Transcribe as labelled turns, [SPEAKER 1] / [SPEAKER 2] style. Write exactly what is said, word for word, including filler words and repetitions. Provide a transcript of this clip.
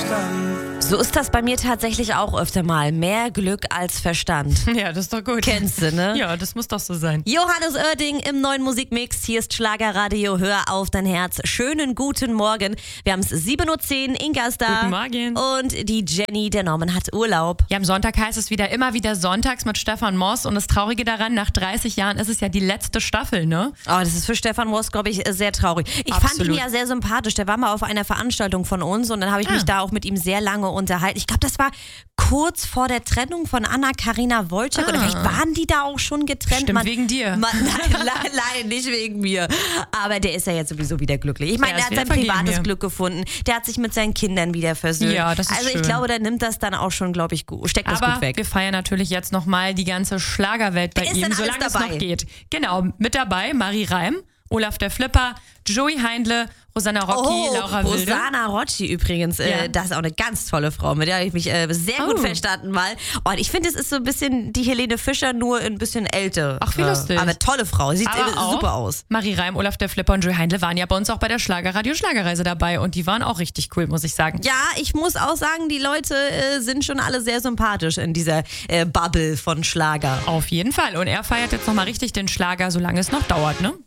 [SPEAKER 1] Verstand.
[SPEAKER 2] So ist das bei mir tatsächlich auch öfter mal. Mehr Glück als Verstand.
[SPEAKER 3] Ja, das ist doch gut.
[SPEAKER 2] Kennst du, ne?
[SPEAKER 3] Ja, das muss doch so sein.
[SPEAKER 2] Johannes Oerding im neuen Musikmix. Hier ist Schlagerradio. Hör auf dein Herz. Schönen guten Morgen. Wir haben es sieben Uhr zehn. Inga ist da.
[SPEAKER 3] Guten Morgen.
[SPEAKER 2] Und die Jenny, der Norman, hat Urlaub.
[SPEAKER 3] Ja, am Sonntag heißt es wieder immer wieder sonntags mit Stefan Moss. Und das Traurige daran, nach dreißig Jahren ist es ja die letzte Staffel, ne?
[SPEAKER 2] Oh, das ist für Stefan Moss, glaube ich, sehr traurig. Ich
[SPEAKER 3] Absolut.
[SPEAKER 2] fand ihn ja sehr sympathisch. Der war mal auf einer Veranstaltung von uns und dann habe ich
[SPEAKER 3] Ah.
[SPEAKER 2] mich da auch mit ihm sehr lange unterhalten. Ich glaube, das war kurz vor der Trennung von Anna-Karina Wojcik.
[SPEAKER 3] Ah.
[SPEAKER 2] Oder vielleicht waren die da auch schon getrennt.
[SPEAKER 3] Stimmt,
[SPEAKER 2] Man,
[SPEAKER 3] wegen dir.
[SPEAKER 2] Man, nein, nein, nein, nicht wegen mir. Aber der ist ja jetzt sowieso wieder glücklich. Ich meine,
[SPEAKER 3] Ja,
[SPEAKER 2] er
[SPEAKER 3] ist
[SPEAKER 2] hat
[SPEAKER 3] wieder
[SPEAKER 2] sein
[SPEAKER 3] vergeben
[SPEAKER 2] privates
[SPEAKER 3] hier.
[SPEAKER 2] Glück gefunden. Der hat sich mit seinen Kindern wieder versöhnt.
[SPEAKER 3] Ja, das ist
[SPEAKER 2] Also ich
[SPEAKER 3] schön.
[SPEAKER 2] glaube, der nimmt das dann auch schon, glaube ich, gut, steckt das
[SPEAKER 3] Aber
[SPEAKER 2] gut weg.
[SPEAKER 3] wir feiern natürlich jetzt nochmal die ganze Schlagerwelt bei
[SPEAKER 2] Wer ist
[SPEAKER 3] ihm,
[SPEAKER 2] denn alles
[SPEAKER 3] solange es
[SPEAKER 2] dabei?
[SPEAKER 3] noch geht. Genau, mit dabei Marie Reim, Olaf der Flipper, Joey Heindle, Rosanna Rocchi,
[SPEAKER 2] Oh,
[SPEAKER 3] Laura Wilde.
[SPEAKER 2] Rosanna Rocchi übrigens, äh,
[SPEAKER 3] Ja.
[SPEAKER 2] das ist auch eine ganz tolle Frau, mit der habe ich mich äh, sehr gut
[SPEAKER 3] Oh.
[SPEAKER 2] verstanden mal. Und ich finde, es ist so ein bisschen die Helene Fischer, nur ein bisschen älter.
[SPEAKER 3] Ach, wie
[SPEAKER 2] Äh,
[SPEAKER 3] lustig.
[SPEAKER 2] Aber tolle Frau, sieht
[SPEAKER 3] Aber
[SPEAKER 2] äh,
[SPEAKER 3] auch
[SPEAKER 2] super aus.
[SPEAKER 3] Marie Reim, Olaf der Flipper und Joey Heindle waren ja bei uns auch bei der Schlagerradio Schlagerreise dabei und die waren auch richtig cool, muss ich sagen.
[SPEAKER 2] Ja, ich muss auch sagen, die Leute äh, sind schon alle sehr sympathisch in dieser äh, Bubble von Schlager.
[SPEAKER 3] Auf jeden Fall. Und er feiert jetzt nochmal richtig den Schlager, solange es noch dauert, ne?